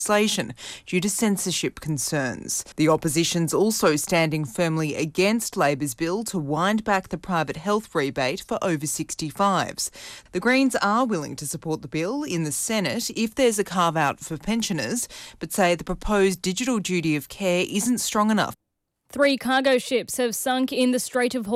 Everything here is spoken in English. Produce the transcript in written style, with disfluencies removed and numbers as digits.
legislation due to censorship concerns. The opposition's also standing firmly against Labor's bill to wind back the private health rebate for over 65s. The Greens are willing to support the bill in the Senate if there's a carve-out for pensioners, but say the proposed digital duty of care isn't strong enough. 3 cargo ships have sunk in the Strait of Hormuz.